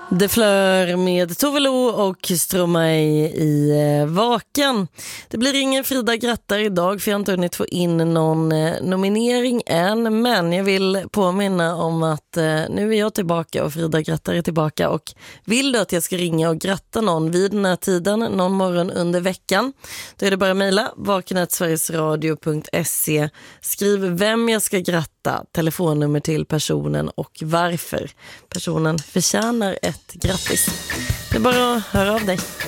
Det flör med Tove Lo och Stromae i Vaken. Det blir ingen Frida Grattar idag för jag har inte hunnit få in någon nominering än. Men jag vill påminna om att nu är jag tillbaka och Frida Grattar är tillbaka. Och vill du att jag ska ringa och gratta någon vid den här tiden, någon morgon under veckan, då är det bara att mejla vaken@sverigesradio.se. Skriv vem jag ska gratta, telefonnummer till personen och varför. Personen förtjänar ett grattis. Det är bara att höra av dig.